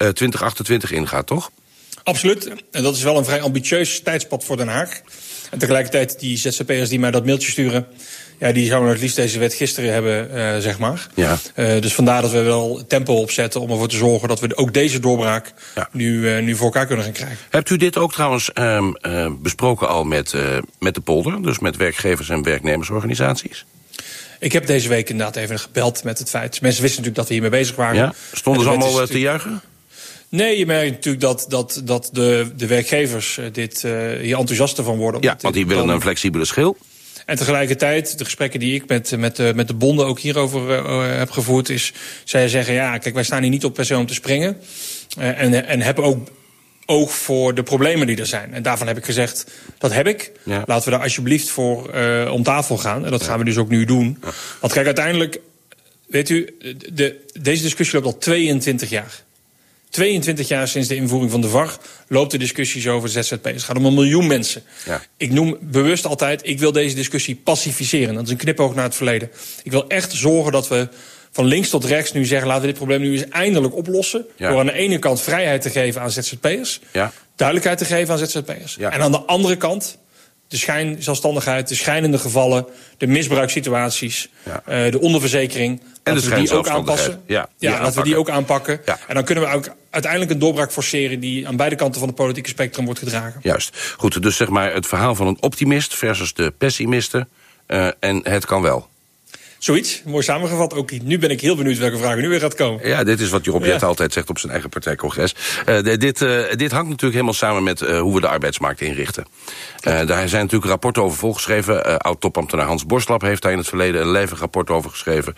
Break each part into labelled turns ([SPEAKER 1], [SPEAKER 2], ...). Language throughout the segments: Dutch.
[SPEAKER 1] 2028 ingaat, toch?
[SPEAKER 2] Absoluut. En dat is wel een vrij ambitieus tijdspad voor Den Haag. En tegelijkertijd, die ZZP'ers die mij dat mailtje sturen, ja, die zouden het liefst deze wet gisteren hebben, zeg maar. Ja. Dus vandaar dat we wel tempo opzetten om ervoor te zorgen dat we ook deze doorbraak nu voor elkaar kunnen gaan krijgen.
[SPEAKER 1] Hebt u dit ook trouwens besproken al met de polder, dus met werkgevers en werknemersorganisaties?
[SPEAKER 2] Ik heb deze week inderdaad even gebeld met het feit. Mensen wisten natuurlijk dat we hiermee bezig waren.
[SPEAKER 1] Ja? Stonden ze allemaal te juichen?
[SPEAKER 2] Nee, je merkt natuurlijk dat de werkgevers hier enthousiaster van worden.
[SPEAKER 1] Ja, want die willen een flexibele schil.
[SPEAKER 2] En tegelijkertijd, de gesprekken die ik met de bonden ook hierover heb gevoerd, is zij zeggen, ja, kijk, wij staan hier niet op per se om te springen. En hebben ook oog voor de problemen die er zijn. En daarvan heb ik gezegd, dat heb ik. Ja. Laten we daar alsjeblieft voor om tafel gaan. En dat gaan we dus ook nu doen. Ja. Want kijk, uiteindelijk, weet u, deze discussie loopt al 22 jaar. 22 jaar sinds de invoering van de VAR loopt de discussies over ZZP'ers. Het gaat om 1 miljoen mensen. Ja. Ik noem bewust altijd, ik wil deze discussie pacificeren. Dat is een knipoog naar het verleden. Ik wil echt zorgen dat we van links tot rechts nu zeggen, laten we dit probleem nu eens eindelijk oplossen. Ja. Door aan de ene kant vrijheid te geven aan ZZP'ers. Ja. Duidelijkheid te geven aan ZZP'ers. Ja. En aan de andere kant de schijnzelfstandigheid, de schijnende gevallen, de misbruikssituaties, de onderverzekering.
[SPEAKER 1] En
[SPEAKER 2] dat we die ook aanpassen.
[SPEAKER 1] Dat
[SPEAKER 2] we die ook aanpakken. Ja. En dan kunnen we ook uiteindelijk een doorbraak forceren die aan beide kanten van het politieke spectrum wordt gedragen.
[SPEAKER 1] Juist. Goed, dus zeg maar het verhaal van een optimist versus de pessimisten. En het kan wel.
[SPEAKER 2] Zoiets, mooi samengevat ook. Nu ben ik heel benieuwd welke vragen nu weer gaat komen.
[SPEAKER 1] Ja, dit is wat Job Jet altijd zegt op zijn eigen partijcongres. Dit hangt natuurlijk helemaal samen met hoe we de arbeidsmarkt inrichten. Daar zijn natuurlijk rapporten over volgeschreven. Oud-topambtenaar Hans Borslap heeft daar in het verleden een lijvig rapport over geschreven.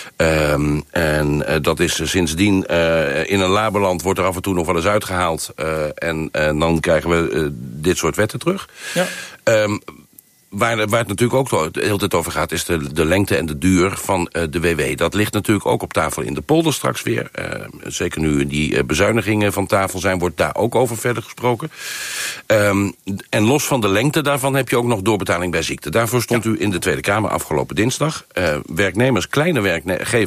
[SPEAKER 1] En dat is sindsdien in een laberland wordt er af en toe nog wel eens uitgehaald. En dan krijgen we dit soort wetten terug. Ja. Waar het natuurlijk ook de hele tijd over gaat, is de lengte en de duur van de WW. Dat ligt natuurlijk ook op tafel in de polder straks weer. Zeker nu die bezuinigingen van tafel zijn, wordt daar ook over verder gesproken. En los van de lengte daarvan heb je ook nog doorbetaling bij ziekte. Daarvoor stond u in de Tweede Kamer afgelopen dinsdag. Werknemers, kleine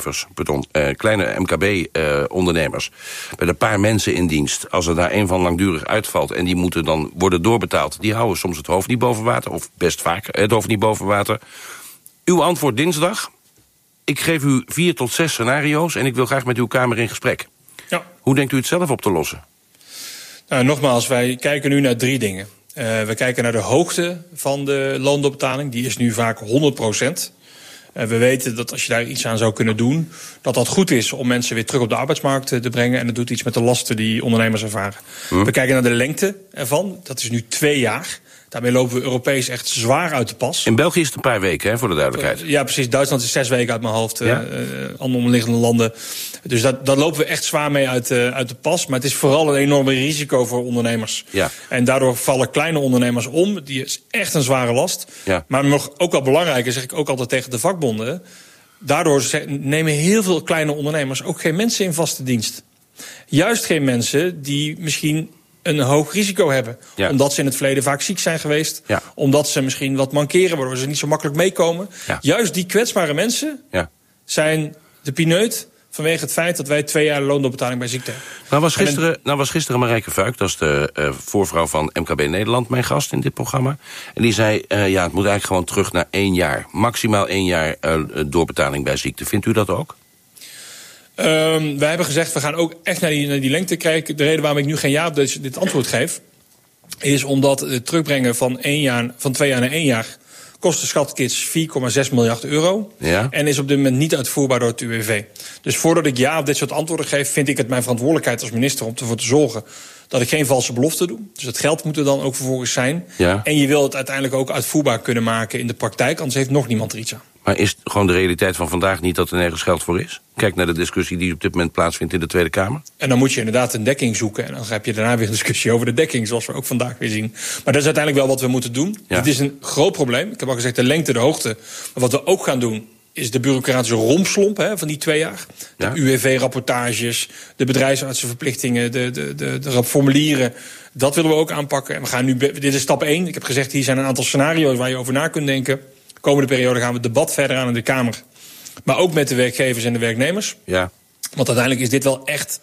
[SPEAKER 1] kleine MKB-ondernemers... met een paar mensen in dienst. Als er daar een van langdurig uitvalt en die moeten dan worden doorbetaald... die houden soms het hoofd niet boven water, of best vaak het hoofd niet boven water. Uw antwoord dinsdag: ik geef u 4 tot 6 scenario's en ik wil graag met uw Kamer in gesprek. Ja. Hoe denkt u het zelf op te lossen?
[SPEAKER 2] Nou, nogmaals, wij kijken nu naar 3 dingen. We kijken naar de hoogte van de loondoorbetaling. Die is nu vaak 100%. We weten dat als je daar iets aan zou kunnen doen, dat goed is om mensen weer terug op de arbeidsmarkt te brengen. En dat doet iets met de lasten die ondernemers ervaren. We kijken naar de lengte ervan. Dat is nu 2 jaar. Daarmee lopen we Europees echt zwaar uit de pas.
[SPEAKER 1] In België is het een paar weken, hè, voor de duidelijkheid.
[SPEAKER 2] Ja, precies. Duitsland is 6 weken uit mijn hoofd. Andere omliggende landen. Dus daar lopen we echt zwaar mee uit de pas. Maar het is vooral een enorme risico voor ondernemers. Ja. En daardoor vallen kleine ondernemers om. Die is echt een zware last. Ja. Maar nog ook wel belangrijker, zeg ik ook altijd tegen de vakbonden. Daardoor nemen heel veel kleine ondernemers ook geen mensen in vaste dienst. Juist geen mensen die misschien een hoog risico hebben. Ja. Omdat ze in het verleden vaak ziek zijn geweest. Ja. Omdat ze misschien wat mankeren, waardoor ze niet zo makkelijk meekomen. Ja. Juist die kwetsbare mensen zijn de pineut vanwege het feit dat wij 2 jaar loondoorbetaling bij ziekte hebben.
[SPEAKER 1] Nou was gisteren Marijke Vuik, dat is de voorvrouw van MKB Nederland, mijn gast in dit programma. En die zei, het moet eigenlijk gewoon terug naar 1 jaar. Maximaal 1 jaar doorbetaling bij ziekte. Vindt u dat ook?
[SPEAKER 2] Wij hebben gezegd, we gaan ook echt naar die lengte kijken. De reden waarom ik nu geen ja op dit antwoord geef, is omdat het terugbrengen van 2 jaar naar 1 jaar kost de schatkits 4,6 miljard euro. Ja. En is op dit moment niet uitvoerbaar door het UWV. Dus voordat ik ja op dit soort antwoorden geef, vind ik het mijn verantwoordelijkheid als minister om ervoor te zorgen dat ik geen valse beloften doe. Dus het geld moet er dan ook vervolgens zijn. Ja. En je wil het uiteindelijk ook uitvoerbaar kunnen maken in de praktijk, anders heeft nog niemand er iets aan.
[SPEAKER 1] Maar is gewoon de realiteit van vandaag niet dat er nergens geld voor is? Kijk naar de discussie die op dit moment plaatsvindt in de Tweede Kamer.
[SPEAKER 2] En dan moet je inderdaad een dekking zoeken. En dan heb je daarna weer een discussie over de dekking, zoals we ook vandaag weer zien. Maar dat is uiteindelijk wel wat we moeten doen. Ja. Het is een groot probleem. Ik heb al gezegd de lengte, de hoogte. Maar wat we ook gaan doen, is de bureaucratische rompslomp van die 2 jaar. De UWV-rapportages, de bedrijfsartsenverplichtingen, de formulieren. Dat willen we ook aanpakken. En we gaan nu, dit is stap 1. Ik heb gezegd, hier zijn een aantal scenario's waar je over na kunt denken. De komende periode gaan we het debat verder aan in de Kamer. Maar ook met de werkgevers en de werknemers. Ja. Want uiteindelijk is dit wel echt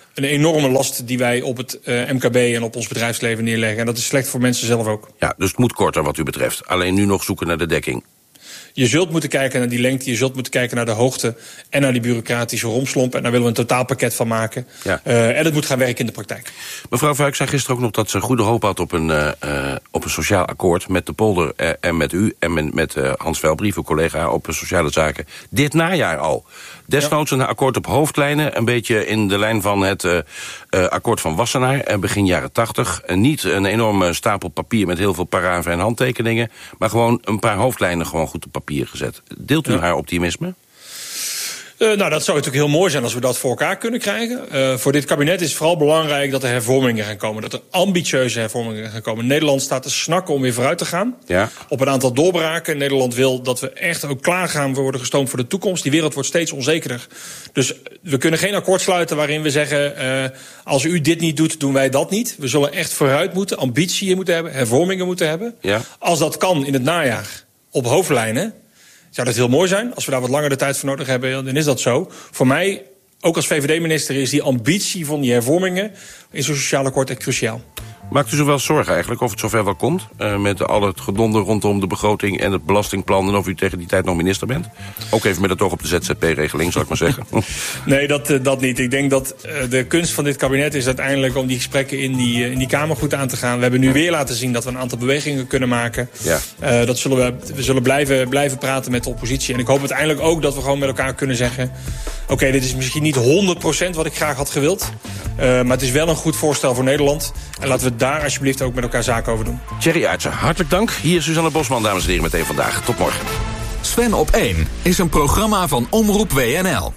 [SPEAKER 2] een enorme last die wij op het MKB en op ons bedrijfsleven neerleggen. En dat is slecht voor mensen zelf ook.
[SPEAKER 1] Ja, dus het moet korter wat u betreft. Alleen nu nog zoeken naar de dekking.
[SPEAKER 2] Je zult moeten kijken naar die lengte, je zult moeten kijken naar de hoogte en naar die bureaucratische romslomp. En daar willen we een totaalpakket van maken. Ja. En het moet gaan werken in de praktijk.
[SPEAKER 1] Mevrouw Vuijck zei gisteren ook nog dat ze goede hoop had op een sociaal akkoord met de polder en met u en met Hans Velbrief, uw collega op sociale zaken. Dit najaar al. Desnoods een akkoord op hoofdlijnen, een beetje in de lijn van het akkoord van Wassenaar, begin jaren 80. Niet een enorme stapel papier met heel veel paragrafen en handtekeningen, maar gewoon een paar hoofdlijnen gewoon goed op papier gezet. Deelt u haar optimisme?
[SPEAKER 2] Dat zou natuurlijk heel mooi zijn als we dat voor elkaar kunnen krijgen. Voor dit kabinet is het vooral belangrijk dat er hervormingen gaan komen. Dat er ambitieuze hervormingen gaan komen. Nederland staat te snakken om weer vooruit te gaan. Ja. Op een aantal doorbraken. Nederland wil dat we echt ook klaar gaan worden gestoomd voor de toekomst. Die wereld wordt steeds onzekerder. Dus we kunnen geen akkoord sluiten waarin we zeggen, als u dit niet doet, doen wij dat niet. We zullen echt vooruit moeten, ambitie moeten hebben, hervormingen moeten hebben. Ja. Als dat kan in het najaar op hoofdlijnen, zou dat heel mooi zijn. Als we daar wat langer de tijd voor nodig hebben, dan is dat zo. Voor mij, ook als VVD-minister, is die ambitie van die hervormingen in zo'n sociaal akkoord echt cruciaal.
[SPEAKER 1] Maakt u zich wel zorgen eigenlijk of het zover wel komt? Met al het gedonder rondom de begroting en het belastingplan, en of u tegen die tijd nog minister bent? Ook even met het oog op de ZZP-regeling, zal ik maar zeggen. Nee, dat niet. Ik denk dat de kunst van dit kabinet is uiteindelijk om die gesprekken in die Kamer goed aan te gaan. We hebben nu weer laten zien dat we een aantal bewegingen kunnen maken. Ja. We zullen blijven praten met de oppositie. En ik hoop uiteindelijk ook dat we gewoon met elkaar kunnen zeggen, oké, dit is misschien niet 100% wat ik graag had gewild. Maar het is wel een goed voorstel voor Nederland. En laten we daar alsjeblieft ook met elkaar zaken over doen. Thierry Aertsen, hartelijk dank. Hier is Suzanne Bosman, dames en heren, meteen vandaag. Tot morgen.
[SPEAKER 3] Sven op 1 is een programma van Omroep WNL.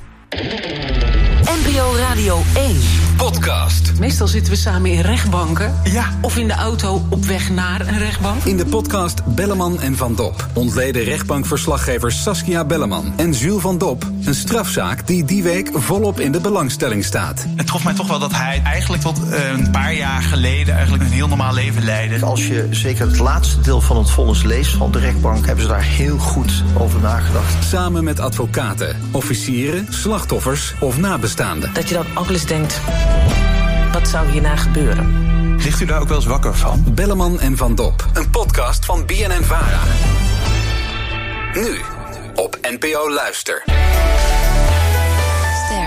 [SPEAKER 4] NPO Radio 1.
[SPEAKER 3] Podcast.
[SPEAKER 4] Meestal zitten we samen in rechtbanken.
[SPEAKER 3] Ja.
[SPEAKER 4] Of in de auto op weg naar een rechtbank.
[SPEAKER 3] In de podcast Belleman en Van Dop ontleden rechtbankverslaggevers Saskia Belleman en Jules Van Dop een strafzaak die week volop in de belangstelling staat.
[SPEAKER 5] Het trof mij toch wel dat hij eigenlijk tot een paar jaar geleden eigenlijk een heel normaal leven leidde.
[SPEAKER 6] Als je zeker het laatste deel van het vonnis leest van de rechtbank, hebben ze daar heel goed over nagedacht.
[SPEAKER 3] Samen met advocaten, officieren, slachtoffers of nabestaanden.
[SPEAKER 4] Dat je dan ook eens denkt, wat zou hierna gebeuren?
[SPEAKER 5] Ligt u daar ook wel eens wakker van?
[SPEAKER 3] Belleman en Van Dop, een podcast van BNN-Vara. Nu op NPO Luister.
[SPEAKER 7] Ster.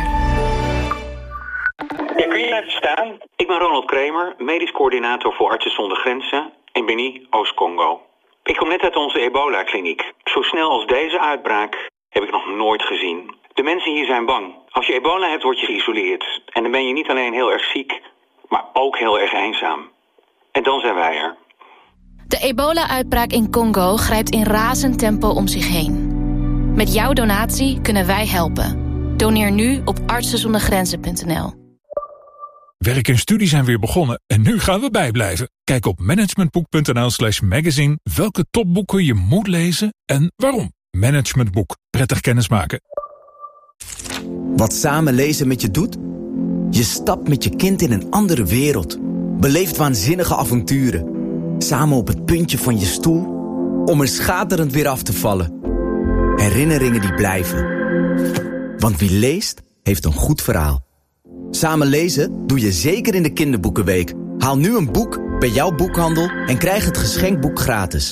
[SPEAKER 8] Ja, kun je even staan? Ik ben Ronald Kramer, medisch coördinator voor Artsen zonder Grenzen in Beni, Oost-Congo. Ik kom net uit onze ebola-kliniek. Zo snel als deze uitbraak heb ik nog nooit gezien. De mensen hier zijn bang. Als je ebola hebt, word je geïsoleerd. En dan ben je niet alleen heel erg ziek, maar ook heel erg eenzaam. En dan zijn wij er.
[SPEAKER 7] De ebola-uitbraak in Congo grijpt in razend tempo om zich heen. Met jouw donatie kunnen wij helpen. Doneer nu op artsenzondergrenzen.nl.
[SPEAKER 9] Werk en studie zijn weer begonnen en nu gaan we bijblijven. Kijk op managementboek.nl/magazine welke topboeken je moet lezen en waarom. Managementboek. Prettig kennismaken.
[SPEAKER 10] Wat samen lezen met je doet? Je stapt met je kind in een andere wereld. Beleeft waanzinnige avonturen. Samen op het puntje van je stoel, om er schaterend weer af te vallen. Herinneringen die blijven. Want wie leest, heeft een goed verhaal. Samen lezen doe je zeker in de kinderboekenweek. Haal nu een boek bij jouw boekhandel en krijg het geschenkboek gratis.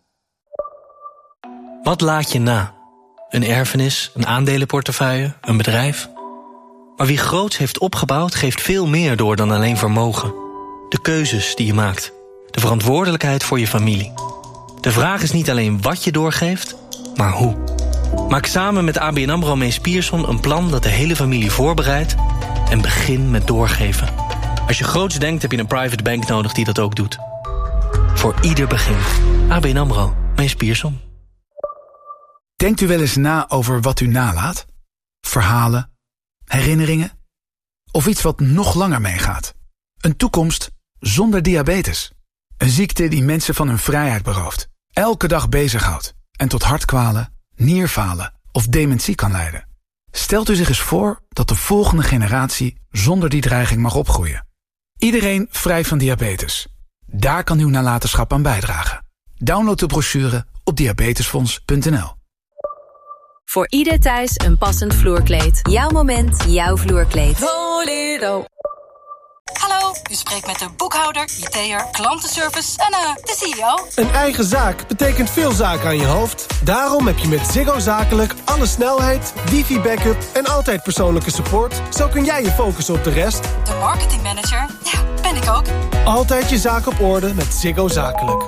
[SPEAKER 11] Wat laat je na? Een erfenis, een aandelenportefeuille, een bedrijf? Maar wie groots heeft opgebouwd, geeft veel meer door dan alleen vermogen. De keuzes die je maakt. De verantwoordelijkheid voor je familie. De vraag is niet alleen wat je doorgeeft, maar hoe. Maak samen met ABN AMRO Mees Pierson een plan dat de hele familie voorbereidt en begin met doorgeven. Als je groots denkt, heb je een private bank nodig die dat ook doet. Voor ieder begin. ABN AMRO Mees Pierson.
[SPEAKER 12] Denkt u wel eens na over wat u nalaat? Verhalen? Herinneringen? Of iets wat nog langer meegaat? Een toekomst zonder diabetes. Een ziekte die mensen van hun vrijheid berooft. Elke dag bezighoudt. En tot hartkwalen, nierfalen of dementie kan leiden. Stelt u zich eens voor dat de volgende generatie zonder die dreiging mag opgroeien. Iedereen vrij van diabetes. Daar kan uw nalatenschap aan bijdragen. Download de brochure op diabetesfonds.nl.
[SPEAKER 13] Voor ieder thuis een passend vloerkleed. Jouw moment, jouw vloerkleed.
[SPEAKER 14] Volero. Hallo, u spreekt met de boekhouder, IT'er, klantenservice en de CEO.
[SPEAKER 15] Een eigen zaak betekent veel zaken aan je hoofd. Daarom heb je met Ziggo Zakelijk alle snelheid, wifi-backup en altijd persoonlijke support. Zo kun jij je focussen op de rest.
[SPEAKER 14] De marketingmanager, ja, ben ik ook.
[SPEAKER 15] Altijd je zaak op orde met Ziggo Zakelijk.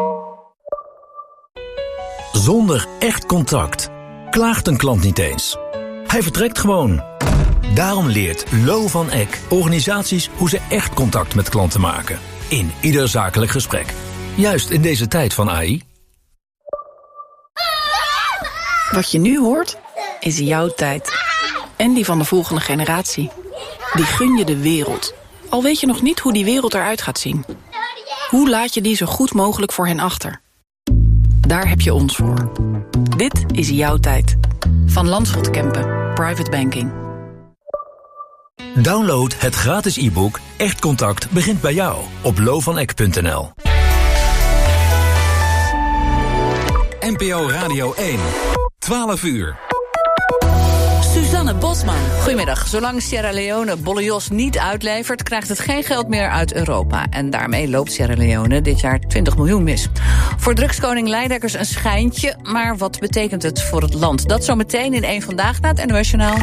[SPEAKER 16] Zonder echt contact klaagt een klant niet eens. Hij vertrekt gewoon. Daarom leert Lo van Eck organisaties hoe ze echt contact met klanten maken. In ieder zakelijk gesprek. Juist in deze tijd van AI.
[SPEAKER 17] Wat je nu hoort, is jouw tijd. En die van de volgende generatie. Die gun je de wereld. Al weet je nog niet hoe die wereld eruit gaat zien. Hoe laat je die zo goed mogelijk voor hen achter? Daar heb je ons voor. Dit is jouw tijd. Van Landschot Kempen. Private Banking.
[SPEAKER 16] Download het gratis e-book Echt Contact begint bij jou op lovaneck.nl.
[SPEAKER 3] NPO Radio 1. 12 uur.
[SPEAKER 18] Suzanne Bosman. Goedemiddag. Zolang Sierra Leone Bollenjos niet uitlevert, krijgt het geen geld meer uit Europa. En daarmee loopt Sierra Leone dit jaar 20 miljoen mis. Voor drugskoning Leidekkers een schijntje, maar wat betekent het voor het land? Dat zometeen in 1 Vandaag na het NOS Journaal.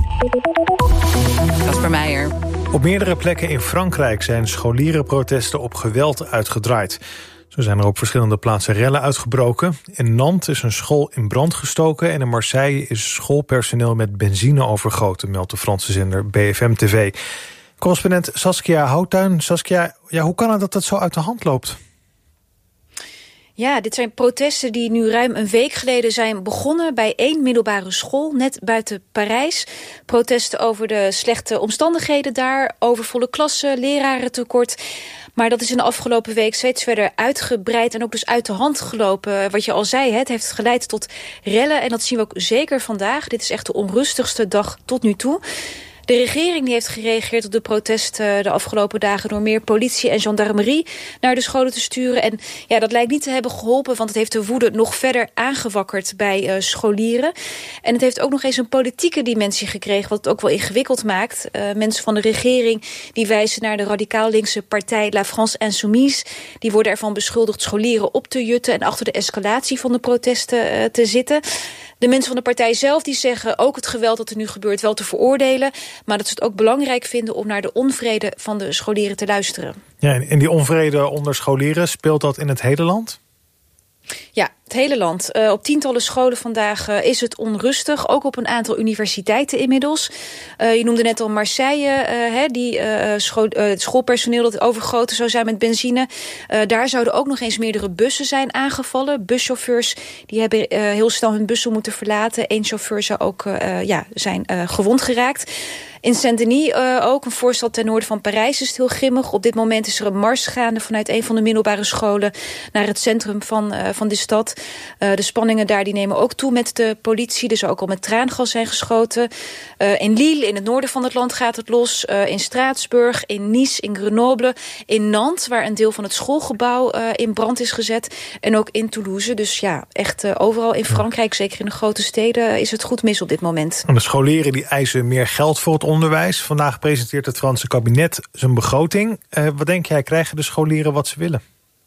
[SPEAKER 18] Kasper Meijer.
[SPEAKER 19] Op meerdere plekken in Frankrijk zijn scholierenprotesten op geweld uitgedraaid. Zo zijn er op verschillende plaatsen rellen uitgebroken. In Nantes is een school in brand gestoken en in Marseille is schoolpersoneel met benzine overgoten, meldt de Franse zender BFM TV. Correspondent Saskia Houtuin. Saskia, hoe kan het dat het zo uit de hand loopt?
[SPEAKER 20] Ja, dit zijn protesten die nu ruim een week geleden zijn begonnen bij 1 middelbare school, net buiten Parijs. Protesten over de slechte omstandigheden daar, overvolle klassen, lerarentekort. Maar dat is in de afgelopen week steeds verder uitgebreid en ook dus uit de hand gelopen. Wat je al zei, het heeft geleid tot rellen en dat zien we ook zeker vandaag. Dit is echt de onrustigste dag tot nu toe. De regering die heeft gereageerd op de protesten de afgelopen dagen door meer politie en gendarmerie naar de scholen te sturen. En ja, dat lijkt niet te hebben geholpen, want het heeft de woede nog verder aangewakkerd bij scholieren. En het heeft ook nog eens een politieke dimensie gekregen, wat het ook wel ingewikkeld maakt. Mensen van de regering die wijzen naar de radicaal linkse partij La France Insoumise. Die worden ervan beschuldigd scholieren op te jutten en achter de escalatie van de protesten te zitten. De mensen van de partij zelf die zeggen ook het geweld dat er nu gebeurt wel te veroordelen, maar dat ze het ook belangrijk vinden om naar de onvrede van de scholieren te luisteren.
[SPEAKER 19] Ja, en die onvrede onder scholieren, speelt dat in het hele land?
[SPEAKER 20] Ja, het hele land. Op tientallen scholen vandaag is het onrustig. Ook op een aantal universiteiten inmiddels. Je noemde net al Marseille, schoolpersoneel dat overgoten zou zijn met benzine. Daar zouden ook nog eens meerdere bussen zijn aangevallen. Buschauffeurs die hebben heel snel hun bussen moeten verlaten. 1 chauffeur zou ook zijn gewond geraakt. In Saint-Denis ook, een voorstad ten noorden van Parijs, is het heel grimmig. Op dit moment is er een mars gaande vanuit een van de middelbare scholen naar het centrum van de stad. De spanningen daar die nemen ook toe met de politie. Dus ook al met traangas zijn geschoten. In Lille, in het noorden van het land, gaat het los. In Straatsburg, in Nice, in Grenoble, in Nantes, waar een deel van het schoolgebouw in brand is gezet. En ook in Toulouse. Dus ja, echt overal in Frankrijk, zeker in de grote steden, is het goed mis op dit moment.
[SPEAKER 19] En de scholieren die eisen meer geld voor het onderwijs. Vandaag presenteert het Franse kabinet zijn begroting. Wat denk jij, krijgen de scholieren wat ze willen?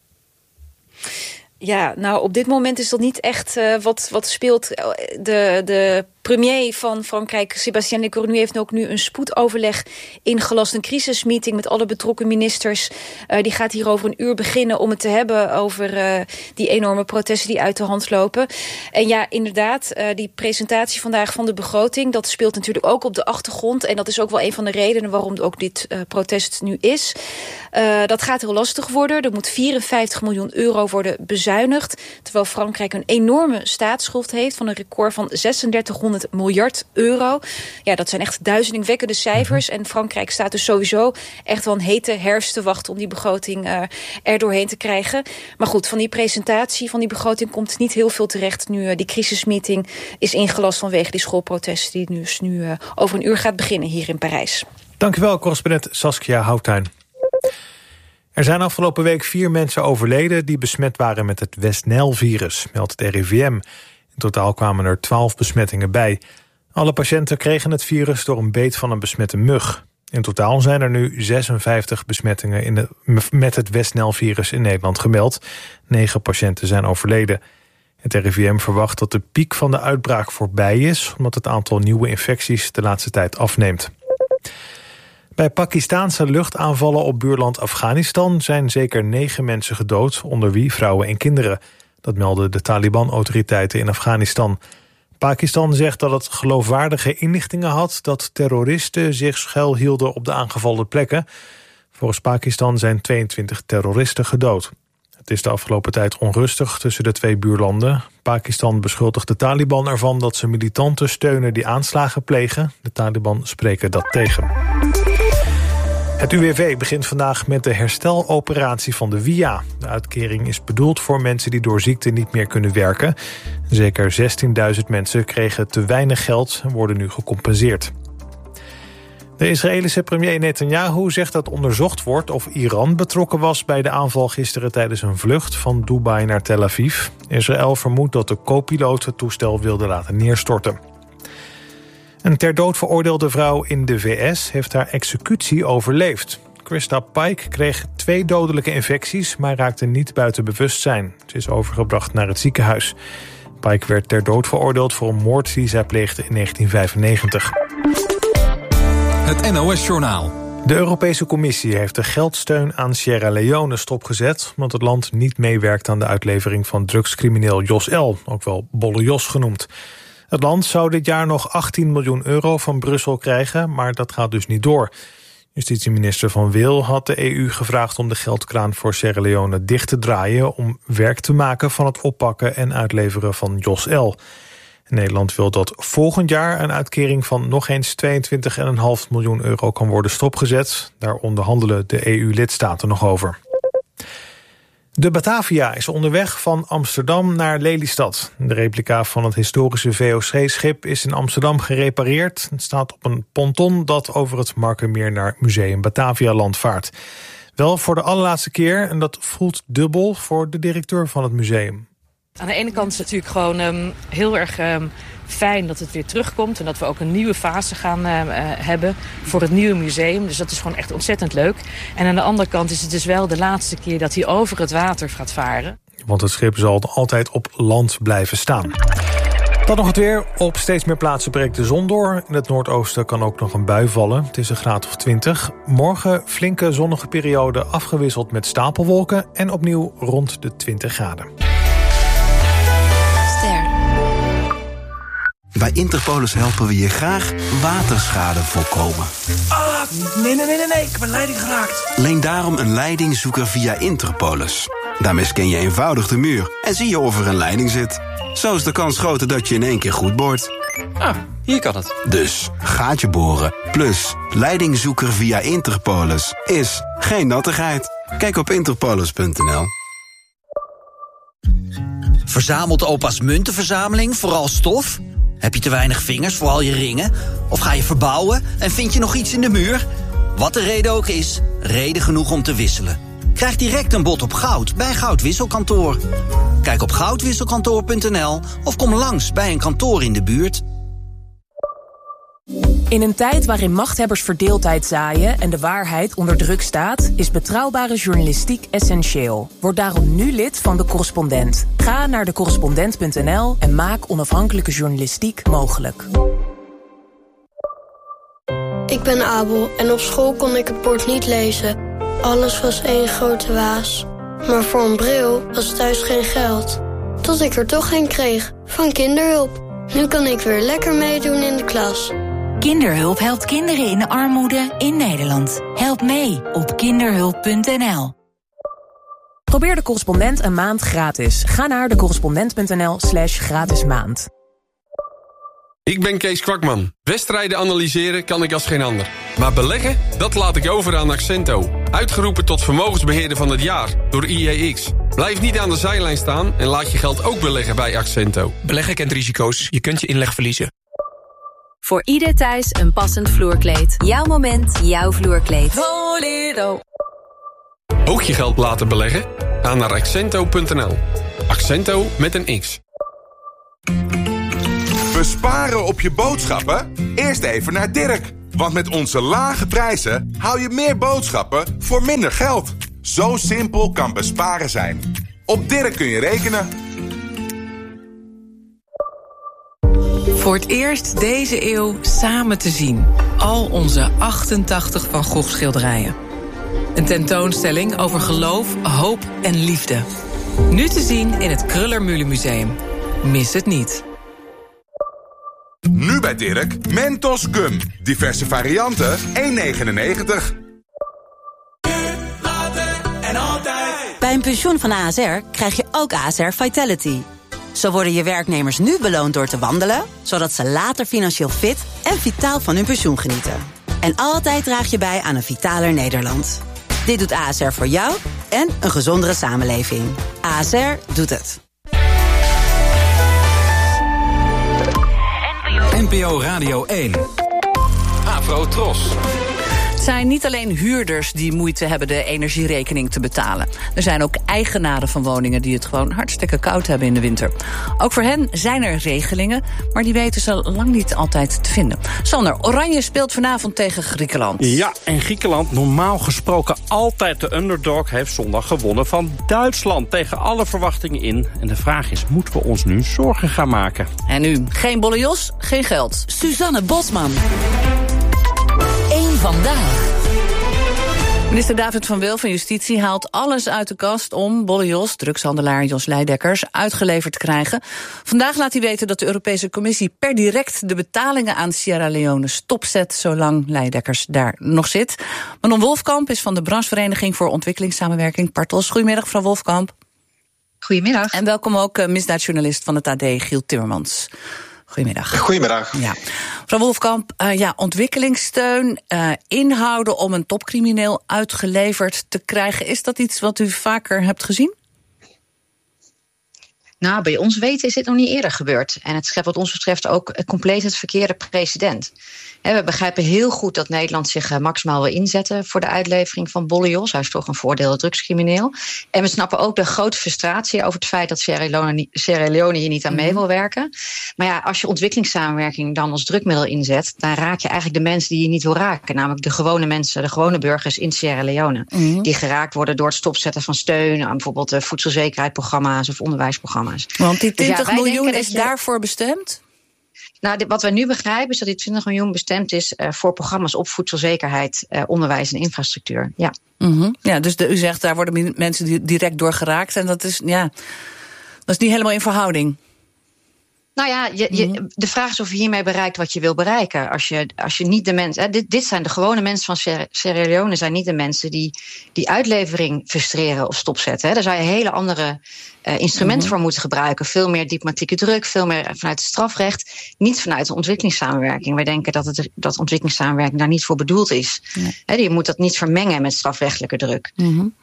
[SPEAKER 20] Ja, nou op dit moment is dat niet echt wat speelt. De premier van Frankrijk, Sébastien Lecornu, heeft ook nu een spoedoverleg ingelast. Een crisismeeting met alle betrokken ministers. Die gaat hier over 1 uur beginnen om het te hebben over die enorme protesten die uit de hand lopen. En ja, inderdaad, die presentatie vandaag van de begroting, dat speelt natuurlijk ook op de achtergrond. En dat is ook wel een van de redenen waarom ook dit protest nu is. Dat gaat heel lastig worden. Er moet 54 miljoen euro worden bezuinigd. Terwijl Frankrijk een enorme staatsschuld heeft van een record van 3600 miljard euro. Ja, dat zijn echt duizelingwekkende cijfers. En Frankrijk staat dus sowieso echt wel een hete herfst te wachten om die begroting er doorheen te krijgen. Maar goed, van die presentatie van die begroting komt niet heel veel terecht nu die crisismeeting is ingelast vanwege die schoolprotesten die dus nu over 1 uur gaat beginnen hier in Parijs.
[SPEAKER 19] Dank u wel, correspondent Saskia Houtuin. Er zijn afgelopen week 4 mensen overleden die besmet waren met het West-Nijl-virus, meldt het RIVM. In totaal kwamen er 12 besmettingen bij. Alle patiënten kregen het virus door een beet van een besmette mug. In totaal zijn er nu 56 besmettingen met het West-Nijl-virus in Nederland gemeld. 9 patiënten zijn overleden. Het RIVM verwacht dat de piek van de uitbraak voorbij is, omdat het aantal nieuwe infecties de laatste tijd afneemt. Bij Pakistaanse luchtaanvallen op buurland Afghanistan zijn zeker 9 mensen gedood, onder wie vrouwen en kinderen. Dat melden de Taliban-autoriteiten in Afghanistan. Pakistan zegt dat het geloofwaardige inlichtingen had dat terroristen zich schuilhielden op de aangevallen plekken. Volgens Pakistan zijn 22 terroristen gedood. Het is de afgelopen tijd onrustig tussen de twee buurlanden. Pakistan beschuldigt de Taliban ervan dat ze militanten steunen die aanslagen plegen. De Taliban spreken dat tegen. Het UWV begint vandaag met de hersteloperatie van de WIA. De uitkering is bedoeld voor mensen die door ziekte niet meer kunnen werken. Zeker 16.000 mensen kregen te weinig geld en worden nu gecompenseerd. De Israëlische premier Netanyahu zegt dat onderzocht wordt of Iran betrokken was bij de aanval gisteren tijdens een vlucht van Dubai naar Tel Aviv. Israël vermoedt dat de co-piloot het toestel wilde laten neerstorten. Een ter dood veroordeelde vrouw in de VS heeft haar executie overleefd. Krista Pike kreeg 2 dodelijke infecties, maar raakte niet buiten bewustzijn. Ze is overgebracht naar het ziekenhuis. Pike werd ter dood veroordeeld voor een moord die zij pleegde in 1995.
[SPEAKER 3] Het NOS-journaal.
[SPEAKER 19] De Europese Commissie heeft de geldsteun aan Sierra Leone stopgezet, omdat het land niet meewerkt aan de uitlevering van drugscrimineel Jos L., ook wel Bolle Jos genoemd. Het land zou dit jaar nog 18 miljoen euro van Brussel krijgen, maar dat gaat dus niet door. Justitieminister Van Wil had de EU gevraagd om de geldkraan voor Sierra Leone dicht te draaien om werk te maken van het oppakken en uitleveren van Jos L. Nederland wil dat volgend jaar een uitkering van nog eens 22,5 miljoen euro kan worden stopgezet. Daar onderhandelen de EU-lidstaten nog over. De Batavia is onderweg van Amsterdam naar Lelystad. De replica van het historische VOC-schip is in Amsterdam gerepareerd. Het staat op een ponton dat over het Markermeer naar Museum Batavialand vaart. Wel voor de allerlaatste keer, en dat voelt dubbel voor de directeur van het museum.
[SPEAKER 21] Aan de ene kant is het natuurlijk gewoon heel erg fijn dat het weer terugkomt en dat we ook een nieuwe fase gaan hebben voor het nieuwe museum. Dus dat is gewoon echt ontzettend leuk. En aan de andere kant is het dus wel de laatste keer dat hij over het water gaat varen.
[SPEAKER 19] Want het schip zal altijd op land blijven staan. Dan nog het weer. Op steeds meer plaatsen breekt de zon door. In het noordoosten kan ook nog een bui vallen. Het is een graad of 20. Morgen flinke zonnige periode afgewisseld met stapelwolken en opnieuw rond de 20 graden.
[SPEAKER 22] Bij Interpolis helpen we je graag waterschade voorkomen.
[SPEAKER 23] Nee, ik heb een leiding geraakt.
[SPEAKER 22] Leen daarom een leidingzoeker via Interpolis. Daarmee scan je eenvoudig de muur en zie je of er een leiding zit. Zo is de kans groter dat je in één keer goed boort.
[SPEAKER 23] Hier kan het.
[SPEAKER 22] Dus, gaatje boren, plus leidingzoeker via Interpolis is geen nattigheid. Kijk op interpolis.nl.
[SPEAKER 24] Verzamelt opa's muntenverzameling vooral stof? Heb je te weinig vingers voor al je ringen? Of ga je verbouwen en vind je nog iets in de muur? Wat de reden ook is, reden genoeg om te wisselen. Krijg direct een bod op goud bij Goudwisselkantoor. Kijk op goudwisselkantoor.nl of kom langs bij een kantoor in de buurt.
[SPEAKER 25] In een tijd waarin machthebbers verdeeldheid zaaien en de waarheid onder druk staat, is betrouwbare journalistiek essentieel. Word daarom nu lid van De Correspondent. Ga naar decorrespondent.nl en maak onafhankelijke journalistiek mogelijk.
[SPEAKER 26] Ik ben Abel en op school kon ik het bord niet lezen. Alles was één grote waas. Maar voor een bril was thuis geen geld. Tot ik er toch een kreeg, van Kinderhulp. Nu kan ik weer lekker meedoen in de klas.
[SPEAKER 27] Kinderhulp helpt kinderen in de armoede in Nederland. Help mee op kinderhulp.nl.
[SPEAKER 25] Probeer De Correspondent een maand gratis. Ga naar decorrespondent.nl/gratis maand.
[SPEAKER 28] Ik ben Kees Kwakman. Wedstrijden analyseren kan ik als geen ander. Maar beleggen, dat laat ik over aan Accento. Uitgeroepen tot vermogensbeheerder van het jaar door IEX. Blijf niet aan de zijlijn staan en laat je geld ook beleggen bij Accento.
[SPEAKER 23] Beleggen kent risico's. Je kunt je inleg verliezen.
[SPEAKER 13] Voor ieder thuis een passend vloerkleed. Jouw moment, jouw vloerkleed.
[SPEAKER 28] Voledo. Ook je geld laten beleggen? Ga naar accento.nl. Accento met een X.
[SPEAKER 1] Besparen op je boodschappen? Eerst even naar Dirk. Want met onze lage prijzen hou je meer boodschappen voor minder geld. Zo simpel kan besparen zijn. Op Dirk kun je rekenen.
[SPEAKER 2] Voor het eerst deze eeuw samen te zien. Al onze 88 Van Gogh schilderijen. Een tentoonstelling over geloof, hoop en liefde. Nu te zien in het Kröller-Mühle Museum. Mis het niet.
[SPEAKER 1] Nu bij Dirk, Mentos Gum. Diverse varianten, €1,99.
[SPEAKER 4] Bij een pensioen van ASR krijg je ook ASR Vitality. Zo worden je werknemers nu beloond door te wandelen, zodat ze later financieel fit en vitaal van hun pensioen genieten. En altijd draag je bij aan een vitaler Nederland. Dit doet ASR voor jou en een gezondere samenleving. ASR doet het.
[SPEAKER 3] NPO Radio 1. Afro Tros.
[SPEAKER 18] Het zijn niet alleen huurders die moeite hebben de energierekening te betalen. Er zijn ook eigenaren van woningen die het gewoon hartstikke koud hebben in de winter. Ook voor hen zijn er regelingen, maar die weten ze lang niet altijd te vinden. Sander, Oranje speelt vanavond tegen Griekenland.
[SPEAKER 5] Ja, en Griekenland, normaal gesproken altijd de underdog, heeft zondag gewonnen van Duitsland. Tegen alle verwachtingen in. En de vraag is, moeten we ons nu zorgen gaan maken?
[SPEAKER 18] En nu, geen bolle jos, geen geld.
[SPEAKER 27] Suzanne Bosman. Eén vandaag.
[SPEAKER 18] Minister David van Wil van Justitie haalt alles uit de kast om Bolle Jos, drugshandelaar Jos Leidekkers, uitgeleverd te krijgen. Vandaag laat hij weten dat de Europese Commissie per direct de betalingen aan Sierra Leone stopzet, zolang Leidekkers daar nog zit. Manon Wolfkamp is van de branchevereniging voor ontwikkelingssamenwerking Partos. Goedemiddag, mevrouw Wolfkamp.
[SPEAKER 6] Goedemiddag.
[SPEAKER 18] En welkom ook misdaadjournalist van het AD, Giel Timmermans. Goedemiddag.
[SPEAKER 6] Goedemiddag.
[SPEAKER 18] Ja. Mevrouw Wolfkamp, ontwikkelingssteun, inhouden om een topcrimineel uitgeleverd te krijgen. Is dat iets wat u vaker hebt gezien?
[SPEAKER 6] Nou, bij ons weten is dit nog niet eerder gebeurd. En het schept wat ons betreft ook compleet het verkeerde precedent. We begrijpen heel goed dat Nederland zich maximaal wil inzetten voor de uitlevering van Bolle Jos. Hij is toch een voordeelde drugscrimineel. En we snappen ook de grote frustratie over het feit dat Sierra Leone hier niet aan mee wil werken. Maar ja, als je ontwikkelingssamenwerking dan als drukmiddel inzet, dan raak je eigenlijk de mensen die je niet wil raken. Namelijk de gewone mensen, de gewone burgers in Sierra Leone. Die geraakt worden door het stopzetten van steun aan bijvoorbeeld voedselzekerheidsprogramma's of onderwijsprogramma's.
[SPEAKER 18] Want die 20 miljoen is daarvoor bestemd?
[SPEAKER 6] Nou, wat we nu begrijpen is dat die 20 miljoen bestemd is voor programma's op voedselzekerheid, onderwijs en infrastructuur. Ja.
[SPEAKER 18] Ja, dus u zegt daar worden mensen direct door geraakt. En dat is niet helemaal in verhouding.
[SPEAKER 6] Nou ja, de vraag is of je hiermee bereikt wat je wil bereiken. Als je niet de mensen. Dit zijn de gewone mensen van Sierra Leone, zijn niet de mensen die uitlevering frustreren of stopzetten. Daar zou je hele andere instrumenten voor moeten gebruiken. Veel meer diplomatieke druk, veel meer vanuit het strafrecht. Niet vanuit de ontwikkelingssamenwerking. Wij denken dat ontwikkelingssamenwerking daar niet voor bedoeld is. Nee. Je moet dat niet vermengen met strafrechtelijke druk.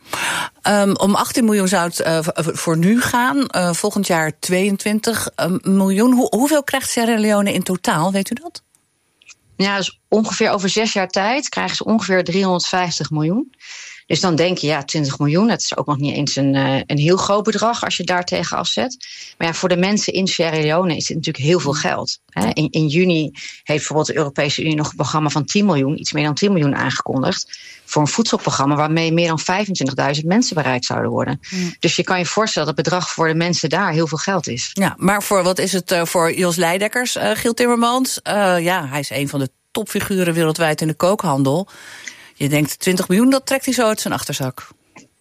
[SPEAKER 18] Om 18 miljoen zou het voor nu gaan. Volgend jaar 22 miljoen. Hoeveel krijgt Sierra Leone in totaal, weet u dat?
[SPEAKER 6] Ja, dus ongeveer over 6 jaar tijd krijgen ze ongeveer 350 miljoen. Dus dan denk je, 20 miljoen, dat is ook nog niet eens een heel groot bedrag als je daar tegen afzet. Maar ja, voor de mensen in Sierra Leone is dit natuurlijk heel veel geld. In juni heeft bijvoorbeeld de Europese Unie nog een programma van 10 miljoen, iets meer dan 10 miljoen aangekondigd. Voor een voedselprogramma waarmee meer dan 25.000 mensen bereikt zouden worden. Dus je kan je voorstellen dat het bedrag voor de mensen daar heel veel geld is.
[SPEAKER 18] Ja, maar wat is het voor Jos Leidekkers, Giel Timmermans? Hij is een van de topfiguren wereldwijd in de kookhandel. Je denkt 20 miljoen, dat trekt hij zo uit zijn achterzak.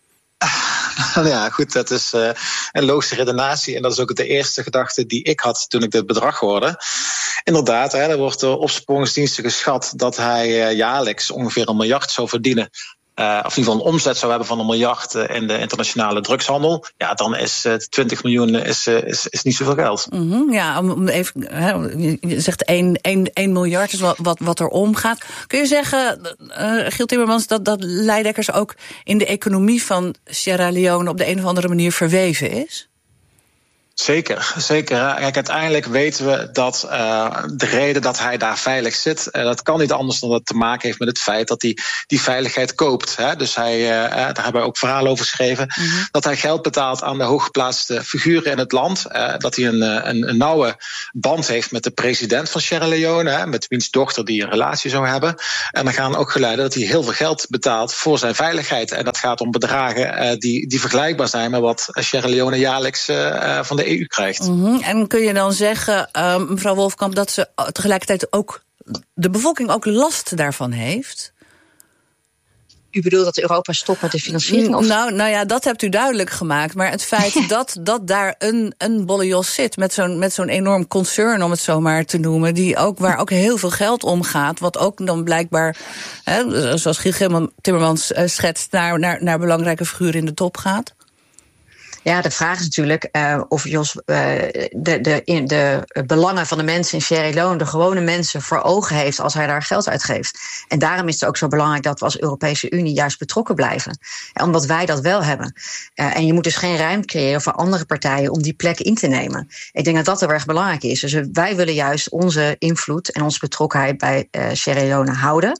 [SPEAKER 7] Ja, goed, dat is een logische redenatie. En dat is ook de eerste gedachte die ik had toen ik dit bedrag hoorde. Inderdaad, er wordt door opsporingsdiensten geschat dat hij jaarlijks ongeveer 1 miljard zou verdienen. Of in ieder geval een omzet zou hebben van 1 miljard in de internationale drugshandel. Ja, dan is 20 miljoen is niet zoveel geld.
[SPEAKER 18] Ja, om even, je zegt 1 miljard is wat er omgaat. Kun je zeggen, Giel Timmermans, dat Leidekkers ook in de economie van Sierra Leone op de een of andere manier verweven is?
[SPEAKER 7] Zeker. Kijk, uiteindelijk weten we dat de reden dat hij daar veilig zit, dat kan niet anders dan dat het te maken heeft met het feit dat hij die veiligheid koopt. Hè? Dus hij, daar hebben we ook verhalen over geschreven, dat hij geld betaalt aan de hooggeplaatste figuren in het land. Dat hij een nauwe band heeft met de president van Sierra Leone, met wiens dochter die een relatie zou hebben. En er gaan ook geluiden dat hij heel veel geld betaalt voor zijn veiligheid. En dat gaat om bedragen die vergelijkbaar zijn met wat Sierra Leone jaarlijks van de EU krijgt.
[SPEAKER 18] En kun je dan zeggen, mevrouw Wolfkamp, dat ze tegelijkertijd ook de bevolking ook last daarvan heeft?
[SPEAKER 6] U bedoelt dat Europa stopt met de financiering? Of?
[SPEAKER 18] Nou ja, dat hebt u duidelijk gemaakt. Maar het feit dat daar een Bollijos zit met zo'n enorm concern, om het zo maar te noemen, waar ook heel veel geld omgaat, wat ook dan blijkbaar, zoals Giel Timmermans schetst, naar belangrijke figuren in de top gaat.
[SPEAKER 6] Ja, de vraag is natuurlijk of Jos de belangen van de mensen in Sierra Leone, de gewone mensen, voor ogen heeft als hij daar geld uitgeeft. En daarom is het ook zo belangrijk dat we als Europese Unie juist betrokken blijven. Omdat wij dat wel hebben. En je moet dus geen ruimte creëren voor andere partijen om die plek in te nemen. Ik denk dat dat heel erg belangrijk is. Dus wij willen juist onze invloed en onze betrokkenheid bij Sierra Leone houden.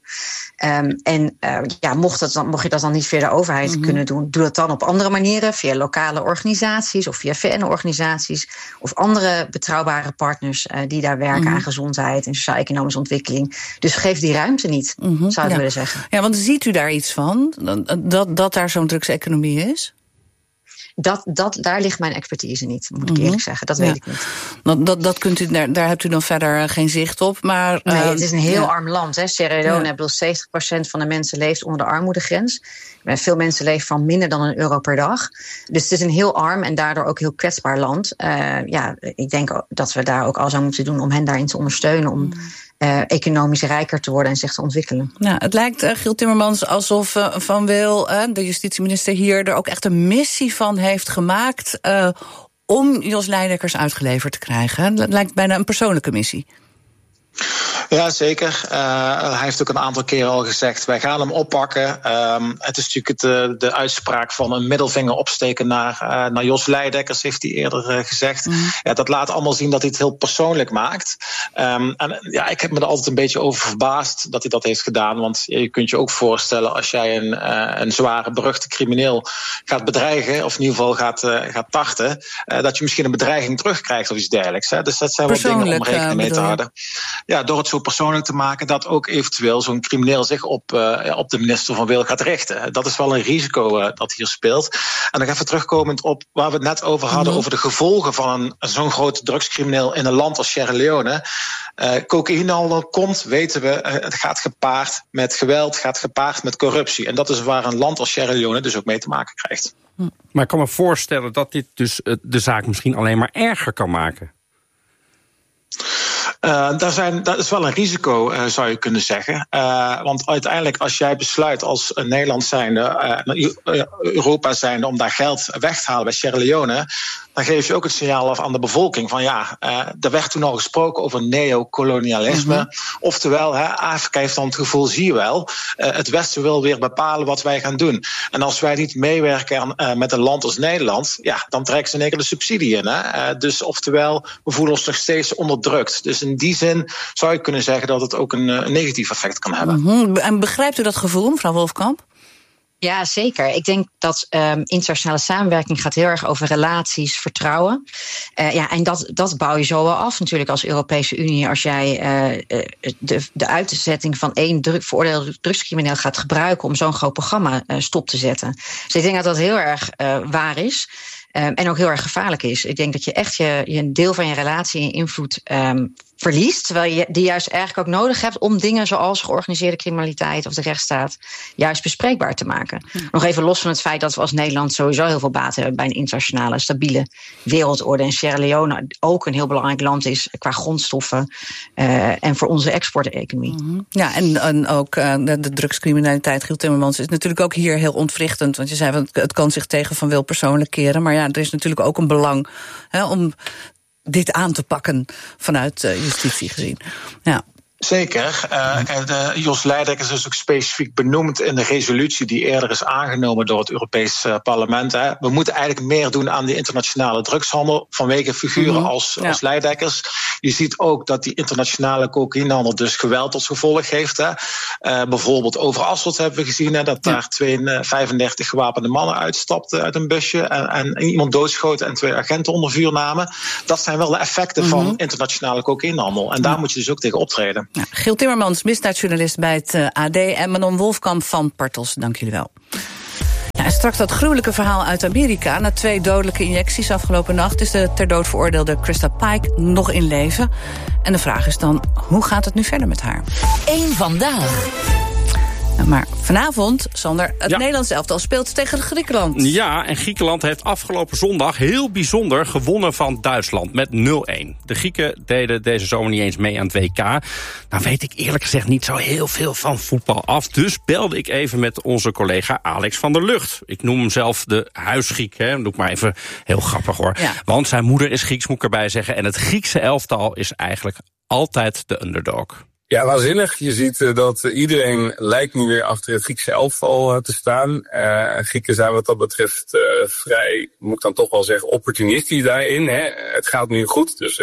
[SPEAKER 6] Mocht je dat dan niet via de overheid kunnen doen, doe dat dan op andere manieren, via lokale organisaties of via VN-organisaties of andere betrouwbare partners die daar werken aan gezondheid en sociaal-economische ontwikkeling. Dus geef die ruimte niet, zou ik willen zeggen.
[SPEAKER 18] Ja, want ziet u daar iets van, dat daar zo'n drugseconomie is?
[SPEAKER 6] Daar ligt mijn expertise niet, moet ik eerlijk zeggen. Dat weet ik niet.
[SPEAKER 18] Dat kunt u, daar hebt u dan verder geen zicht op. Maar,
[SPEAKER 6] nee, het is een heel arm land. Hè. Sierra Leone, 70% van de mensen leeft onder de armoedegrens. Veel mensen leven van minder dan €1 per dag. Dus het is een heel arm en daardoor ook heel kwetsbaar land. Ik denk dat we daar ook al zou moeten doen om hen daarin te ondersteunen, om economisch rijker te worden en zich te ontwikkelen.
[SPEAKER 18] Ja, het lijkt, Giel Timmermans, alsof Van Wil, de justitieminister hier, er ook echt een missie van heeft gemaakt om Jos Leidekkers uitgeleverd te krijgen. Het lijkt bijna een persoonlijke missie.
[SPEAKER 7] Ja, zeker. Hij heeft ook een aantal keren al gezegd, wij gaan hem oppakken. Het is natuurlijk de uitspraak van een middelvinger opsteken naar Jos Leidekkers, heeft hij eerder gezegd. Ja, dat laat allemaal zien dat hij het heel persoonlijk maakt. Ik heb me er altijd een beetje over verbaasd dat hij dat heeft gedaan. Want je kunt je ook voorstellen, als jij een zware, beruchte crimineel gaat bedreigen, of in ieder geval gaat tarten, dat je misschien een bedreiging terugkrijgt of iets dergelijks. Hè. Dus dat zijn wel dingen om rekening mee te houden. Ja, door het zo persoonlijk te maken dat ook eventueel zo'n crimineel zich op de minister van Wil gaat richten. Dat is wel een risico dat hier speelt. En nog even terugkomend op waar we het net over hadden, over de gevolgen van zo'n grote drugscrimineel in een land als Sierra Leone. Cocaïnehandel komt, weten we, het gaat gepaard met geweld, gaat gepaard met corruptie. En dat is waar een land als Sierra Leone dus ook mee te maken krijgt.
[SPEAKER 5] Maar ik kan me voorstellen dat dit dus de zaak misschien alleen maar erger kan maken.
[SPEAKER 7] Dat is wel een risico, zou je kunnen zeggen. Want uiteindelijk, als jij besluit als Nederland zijnde, Europa zijnde, om daar geld weg te halen bij Sierra Leone, dan geef je ook het signaal af aan de bevolking van er werd toen al gesproken over neocolonialisme. Oftewel, Afrika heeft dan het gevoel, zie je wel, het Westen wil weer bepalen wat wij gaan doen. En als wij niet meewerken met een land als Nederland, dan trekken ze in één keer de subsidie in. Dus oftewel, we voelen ons nog steeds onderdrukt. Dus in die zin zou je kunnen zeggen dat het ook een negatief effect kan hebben.
[SPEAKER 18] En begrijpt u dat gevoel, mevrouw Wolfkamp?
[SPEAKER 6] Ja, zeker. Ik denk dat internationale samenwerking gaat heel erg over relaties, vertrouwen. En dat bouw je zo wel af natuurlijk als Europese Unie. Als jij de uitzetting van één veroordeelde drugscrimineel gaat gebruiken om zo'n groot programma stop te zetten. Dus ik denk dat dat heel erg waar is. En ook heel erg gevaarlijk is. Ik denk dat je echt je deel van je relatie en je invloed verliest, terwijl je die juist eigenlijk ook nodig hebt om dingen zoals georganiseerde criminaliteit of de rechtsstaat juist bespreekbaar te maken. Nog even los van het feit dat we als Nederland sowieso heel veel baat hebben bij een internationale, stabiele wereldorde. En Sierra Leone ook een heel belangrijk land is qua grondstoffen en voor onze exporteconomie.
[SPEAKER 18] Ja, en ook de drugscriminaliteit, Giel Timmermans, is natuurlijk ook hier heel ontwrichtend. Want je zei, het kan zich tegen Van Wil persoonlijk keren. Maar er is natuurlijk ook een belang om dit aan te pakken vanuit justitie gezien. Ja.
[SPEAKER 7] Zeker. Jos Leidekkers is ook specifiek benoemd in de resolutie die eerder is aangenomen door het Europees Parlement. We moeten eigenlijk meer doen aan die internationale drugshandel vanwege figuren als Leidekkers. Je ziet ook dat die internationale cocaïnehandel dus geweld tot gevolg heeft. Bijvoorbeeld over Asselt hebben we gezien dat daar 35 gewapende mannen uitstapten uit een busje en iemand doodschoten en 2 agenten onder vuur namen. Dat zijn wel de effecten van internationale cocaïnehandel. En daar moet je dus ook tegen optreden.
[SPEAKER 18] Ja, Giel Timmermans, misdaadjournalist bij het AD... en Manon Wolfkamp van Partos, dank jullie wel. Ja, en straks dat gruwelijke verhaal uit Amerika. Na 2 dodelijke injecties afgelopen nacht is de ter dood veroordeelde Krista Pike nog in leven. En de vraag is dan, hoe gaat het nu verder met haar?
[SPEAKER 27] Eén vandaag.
[SPEAKER 18] Maar vanavond, Sander, het Nederlands elftal speelt tegen Griekenland.
[SPEAKER 5] Ja, en Griekenland heeft afgelopen zondag heel bijzonder gewonnen van Duitsland met 0-1. De Grieken deden deze zomer niet eens mee aan het WK. Nou weet ik eerlijk gezegd niet zo heel veel van voetbal af. Dus belde ik even met onze collega Alex van der Lucht. Ik noem hem zelf de huisgriek. Doe ik maar even heel grappig hoor. Ja. Want zijn moeder is Grieks, moet ik erbij zeggen. En het Griekse elftal is eigenlijk altijd de underdog.
[SPEAKER 8] Ja, waanzinnig. Je ziet dat iedereen lijkt nu weer achter het Griekse elftal te staan. Grieken zijn wat dat betreft vrij, moet ik dan toch wel zeggen, opportunistisch daarin. Hè. Het gaat nu goed, dus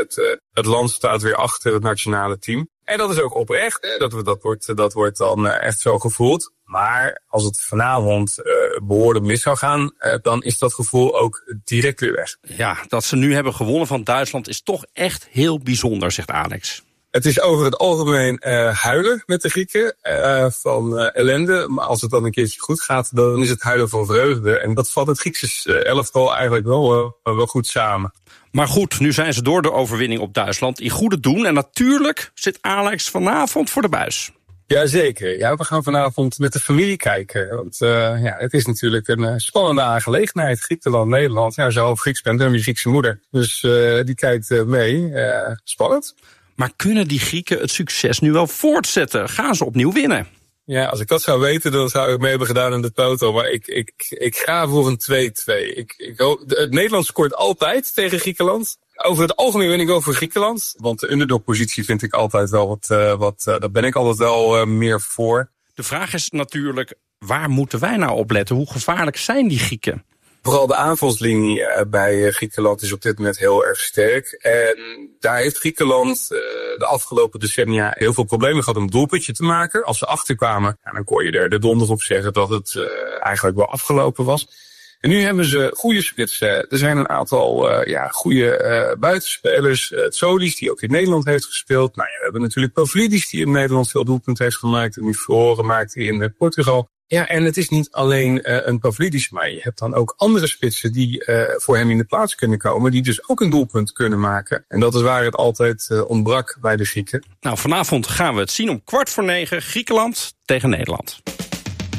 [SPEAKER 8] het land staat weer achter het nationale team. En dat is ook oprecht, dat wordt dan echt zo gevoeld. Maar als het vanavond behoorlijk mis zou gaan, dan is dat gevoel ook direct weer weg.
[SPEAKER 5] Ja, dat ze nu hebben gewonnen van Duitsland is toch echt heel bijzonder, zegt Alex.
[SPEAKER 8] Het is over het algemeen huilen met de Grieken van ellende. Maar als het dan een keertje goed gaat, dan is het huilen van vreugde. En dat valt het Griekse elftal eigenlijk wel goed samen.
[SPEAKER 5] Maar goed, nu zijn ze door de overwinning op Duitsland in goede doen. En natuurlijk zit Alex vanavond voor de buis.
[SPEAKER 8] Jazeker. Ja, we gaan vanavond met de familie kijken. Want het is natuurlijk een spannende aangelegenheid. Griekenland, Nederland. Ja, als je half Grieks bent, dan heb je Griekse moeder. Dus die kijkt mee. Spannend.
[SPEAKER 5] Maar kunnen die Grieken het succes nu wel voortzetten? Gaan ze opnieuw winnen?
[SPEAKER 8] Ja, als ik dat zou weten, dan zou ik mee hebben gedaan in de toto. Maar ik ga voor een 2-2. Het Nederland scoort altijd tegen Griekenland. Over het algemeen ben ik wel voor Griekenland. Want de underdog-positie vind ik altijd wel daar ben ik altijd wel meer voor.
[SPEAKER 5] De vraag is natuurlijk, waar moeten wij nou op letten? Hoe gevaarlijk zijn die Grieken?
[SPEAKER 8] Vooral de aanvalslinie bij Griekenland is op dit moment heel erg sterk. En daar heeft Griekenland de afgelopen decennia heel veel problemen gehad om een doelpuntje te maken. Als ze achterkwamen, dan kon je er de donder op zeggen dat het eigenlijk wel afgelopen was. En nu hebben ze goede spitsen. Er zijn een aantal goede buitenspelers. Tsolis, die ook in Nederland heeft gespeeld. Nou ja, we hebben natuurlijk Pavlidis, die in Nederland veel doelpunten heeft gemaakt. En nu verloren maakte in Portugal. Ja, en het is niet alleen een Pavlidis, maar je hebt dan ook andere spitsen die voor hem in de plaats kunnen komen, die dus ook een doelpunt kunnen maken. En dat is waar het altijd ontbrak bij de Grieken.
[SPEAKER 5] Nou, vanavond gaan we het zien om 20:15, Griekenland tegen Nederland.